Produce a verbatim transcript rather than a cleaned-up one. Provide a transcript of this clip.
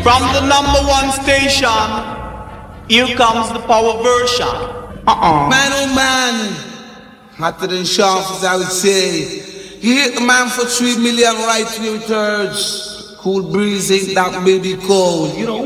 From the number one station, here comes the power version. Uh-uh. Man, oh man, hotter than sharp as I would say. You hit the man for three million right returns. Cool breeze ain't that baby cold. You know.